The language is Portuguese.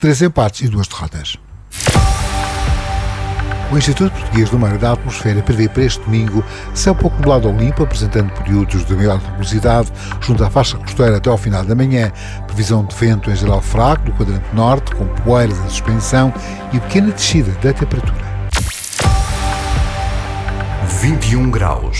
3 empates e 2 derrotas. O Instituto Português do Mar e da Atmosfera prevê para este domingo céu pouco nublado ou limpo, apresentando períodos de maior nebulosidade junto à faixa costeira até ao final da manhã. Previsão de vento em geral fraco do quadrante norte, com poeiras em suspensão e pequena descida da temperatura. 21 graus.